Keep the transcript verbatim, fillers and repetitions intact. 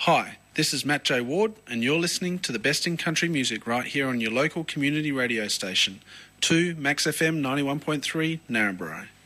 Hi, this is Matt J. Ward, and you're listening to the best in country music right here on your local community radio station, two Max F M ninety-one point three, Narrabri.